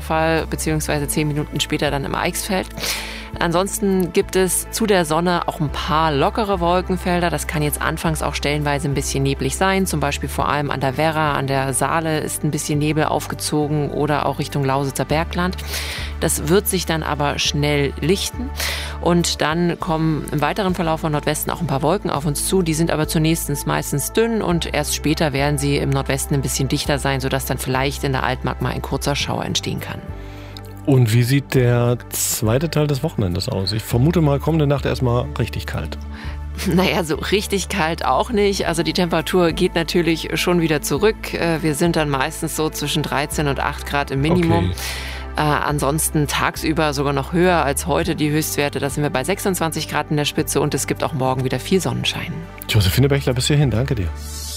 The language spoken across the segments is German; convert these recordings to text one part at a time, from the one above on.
Wasserfall, beziehungsweise 10 Minuten später dann im Eichsfeld. Ansonsten gibt es zu der Sonne auch ein paar lockere Wolkenfelder. Das kann jetzt anfangs auch stellenweise ein bisschen neblig sein. Zum Beispiel vor allem an der Werra, an der Saale ist ein bisschen Nebel aufgezogen oder auch Richtung Lausitzer Bergland. Das wird sich dann aber schnell lichten. Und dann kommen im weiteren Verlauf von Nordwesten auch ein paar Wolken auf uns zu. Die sind aber zunächst meistens dünn und erst später werden sie im Nordwesten ein bisschen dichter sein, sodass dann vielleicht in der Altmark mal ein kurzer Schauer entstehen kann. Und wie sieht der zweite Teil des Wochenendes aus? Ich vermute mal, kommende Nacht erstmal richtig kalt. Naja, so richtig kalt auch nicht. Also die Temperatur geht natürlich schon wieder zurück. Wir sind dann meistens so zwischen 13 und 8 Grad im Minimum. Okay. Ansonsten tagsüber sogar noch höher als heute die Höchstwerte. Da sind wir bei 26 Grad in der Spitze und es gibt auch morgen wieder viel Sonnenschein. Josephine Bechler, bis hierhin. Danke dir.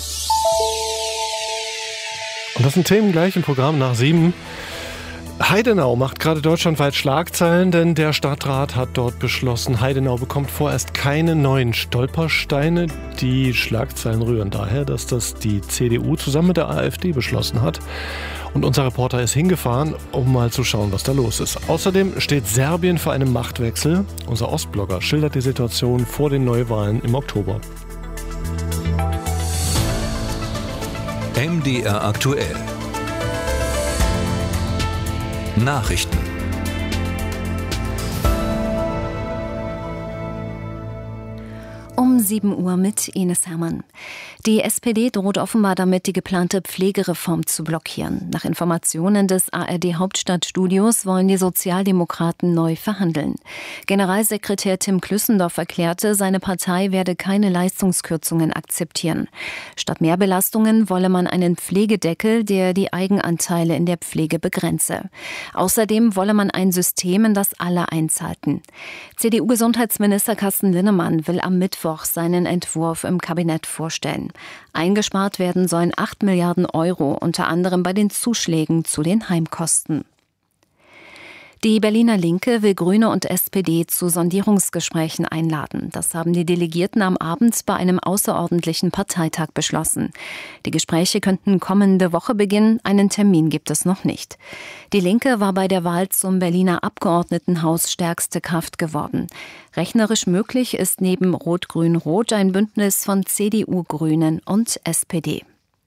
Und das sind Themen gleich im Programm nach 7. Heidenau macht gerade deutschlandweit Schlagzeilen, denn der Stadtrat hat dort beschlossen, Heidenau bekommt vorerst keine neuen Stolpersteine. Die Schlagzeilen rühren daher, dass das die CDU zusammen mit der AfD beschlossen hat. Und unser Reporter ist hingefahren, um mal zu schauen, was da los ist. Außerdem steht Serbien vor einem Machtwechsel. Unser Ostblogger schildert die Situation vor den Neuwahlen im Oktober. MDR aktuell. Nachrichten. Um 7 Uhr mit Ines Hermann. Die SPD droht offenbar damit, die geplante Pflegereform zu blockieren. Nach Informationen des ARD-Hauptstadtstudios wollen die Sozialdemokraten neu verhandeln. Generalsekretär Tim Klüssendorf erklärte, seine Partei werde keine Leistungskürzungen akzeptieren. Statt mehr Belastungen wolle man einen Pflegedeckel, der die Eigenanteile in der Pflege begrenze. Außerdem wolle man ein System, in das alle einzahlten. CDU-Gesundheitsminister Carsten Linnemann will am Mittwoch seinen Entwurf im Kabinett vorstellen. Eingespart werden sollen 8 Milliarden Euro, unter anderem bei den Zuschlägen zu den Heimkosten. Die Berliner Linke will Grüne und SPD zu Sondierungsgesprächen einladen. Das haben die Delegierten am Abend bei einem außerordentlichen Parteitag beschlossen. Die Gespräche könnten kommende Woche beginnen, einen Termin gibt es noch nicht. Die Linke war bei der Wahl zum Berliner Abgeordnetenhaus stärkste Kraft geworden. Rechnerisch möglich ist neben Rot-Grün-Rot ein Bündnis von CDU, Grünen und SPD.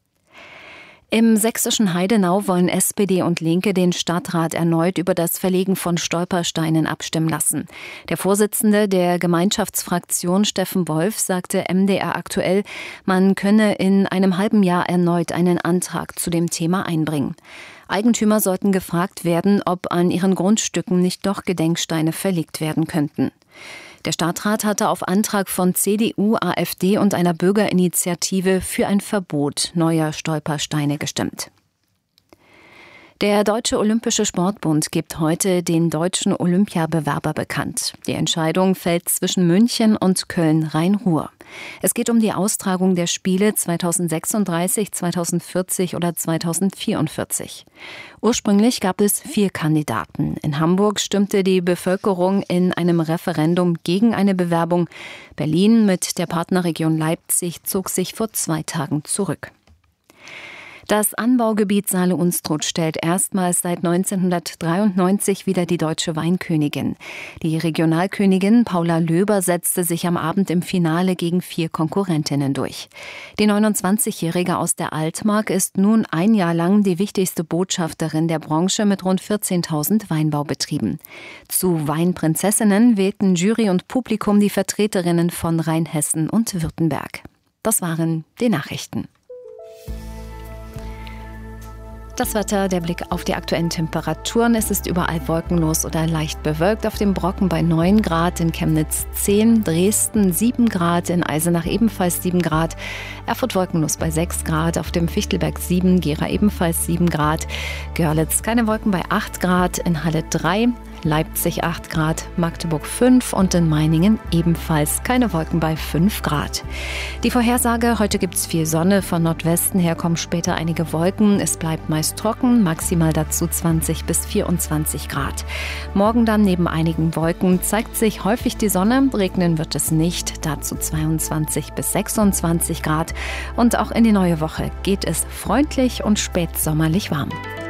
Im sächsischen Heidenau wollen SPD und Linke den Stadtrat erneut über das Verlegen von Stolpersteinen abstimmen lassen. Der Vorsitzende der Gemeinschaftsfraktion, Steffen Wolf, sagte MDR aktuell, man könne in einem halben Jahr erneut einen Antrag zu dem Thema einbringen. Eigentümer sollten gefragt werden, ob an ihren Grundstücken nicht doch Gedenksteine verlegt werden könnten. Der Stadtrat hatte auf Antrag von CDU, AfD und einer Bürgerinitiative für ein Verbot neuer Stolpersteine gestimmt. Der Deutsche Olympische Sportbund gibt heute den deutschen Olympiabewerber bekannt. Die Entscheidung fällt zwischen München und Köln-Rhein-Ruhr. Es geht um die Austragung der Spiele 2036, 2040 oder 2044. Ursprünglich gab es 4 Kandidaten. In Hamburg stimmte die Bevölkerung in einem Referendum gegen eine Bewerbung. Berlin mit der Partnerregion Leipzig zog sich vor 2 Tagen zurück. Das Anbaugebiet Saale-Unstrut stellt erstmals seit 1993 wieder die deutsche Weinkönigin. Die Regionalkönigin Paula Löber setzte sich am Abend im Finale gegen 4 Konkurrentinnen durch. Die 29-Jährige aus der Altmark ist nun ein Jahr lang die wichtigste Botschafterin der Branche mit rund 14.000 Weinbaubetrieben. Zu Weinprinzessinnen wählten Jury und Publikum die Vertreterinnen von Rheinhessen und Württemberg. Das waren die Nachrichten. Das Wetter, der Blick auf die aktuellen Temperaturen. Es ist überall wolkenlos oder leicht bewölkt. Auf dem Brocken bei 9 Grad, in Chemnitz 10, Dresden 7 Grad, in Eisenach ebenfalls 7 Grad, Erfurt wolkenlos bei 6 Grad, auf dem Fichtelberg 7, Gera ebenfalls 7 Grad, Görlitz keine Wolken bei 8 Grad, in Halle 3, Leipzig 8 Grad, Magdeburg 5 und in Meiningen ebenfalls keine Wolken bei 5 Grad. Die Vorhersage, heute gibt es viel Sonne, von Nordwesten her kommen später einige Wolken. Es bleibt meist trocken, maximal dazu 20 bis 24 Grad. Morgen dann neben einigen Wolken zeigt sich häufig die Sonne, regnen wird es nicht, dazu 22 bis 26 Grad. Und auch in die neue Woche geht es freundlich und spätsommerlich warm.